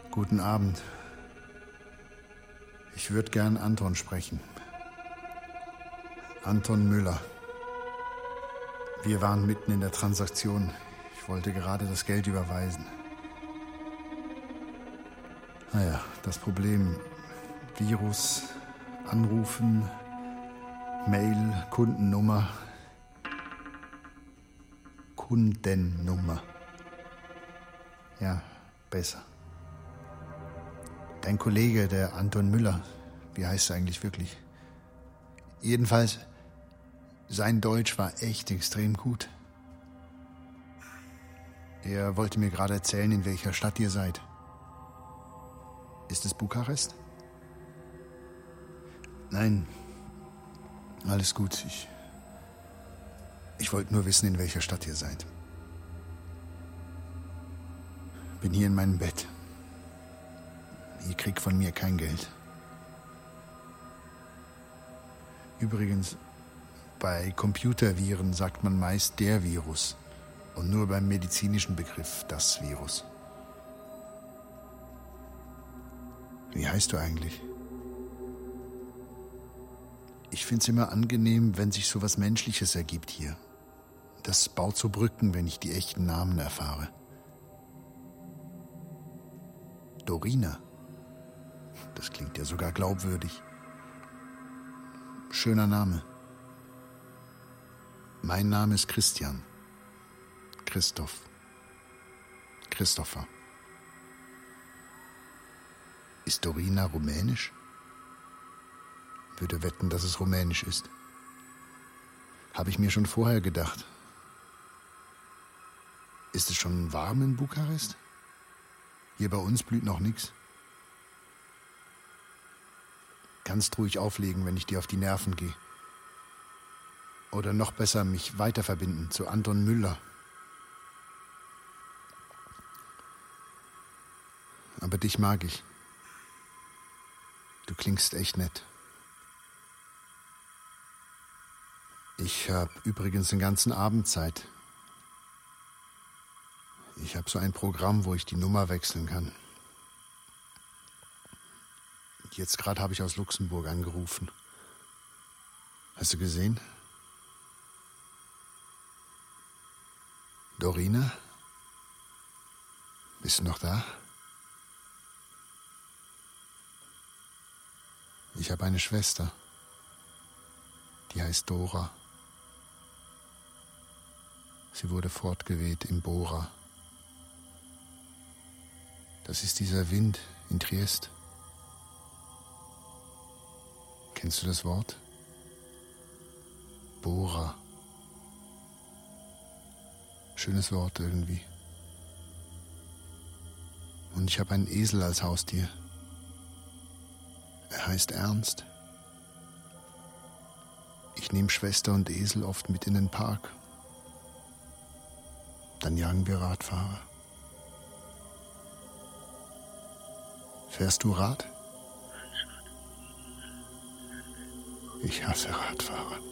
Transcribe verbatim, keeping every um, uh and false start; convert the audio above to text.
Guten Abend. Ich würde gern Anton sprechen. Anton Müller. Wir waren mitten in der Transaktion. Ich wollte gerade das Geld überweisen. Naja, das Problem: Virus, Anrufen, Mail, Kundennummer. Kundennummer. Ja, besser. Dein Kollege, der Anton Müller, wie heißt er eigentlich wirklich? Jedenfalls, sein Deutsch war echt extrem gut. Er wollte mir gerade erzählen, in welcher Stadt ihr seid. Ist es Bukarest? Nein, alles gut. Ich, ich wollte nur wissen, in welcher Stadt ihr seid. Bin hier in meinem Bett. Ihr kriegt von mir kein Geld. Übrigens, bei Computerviren sagt man meist der Virus und nur beim medizinischen Begriff das Virus. Wie heißt du eigentlich? Ich find's immer angenehm, wenn sich so was Menschliches ergibt hier. Das baut so Brücken, wenn ich die echten Namen erfahre. Dorina. Das klingt ja sogar glaubwürdig. Schöner Name. Mein Name ist Christian. Christoph. Christopher. Ist Dorina rumänisch? Würde wetten, dass es rumänisch ist. Habe ich mir schon vorher gedacht. Ist es schon warm in Bukarest? Hier bei uns blüht noch nichts. Kannst ruhig auflegen, wenn ich dir auf die Nerven gehe. Oder noch besser, mich weiterverbinden zu Anton Müller. Aber dich mag ich. Du klingst echt nett. Ich habe übrigens den ganzen Abend Zeit. Ich habe so ein Programm, wo ich die Nummer wechseln kann. Jetzt gerade habe ich aus Luxemburg angerufen. Hast du gesehen? Dorina? Bist du noch da? Ich habe eine Schwester. Die heißt Dora. Sie wurde fortgeweht im Bora. Das ist dieser Wind in Triest. Kennst du das Wort? Bora. Schönes Wort irgendwie. Und ich habe einen Esel als Haustier. Er heißt Ernst. Ich nehme Schwester und Esel oft mit in den Park. Dann jagen wir Radfahrer. Fährst du Rad? Ich hasse Radfahrer.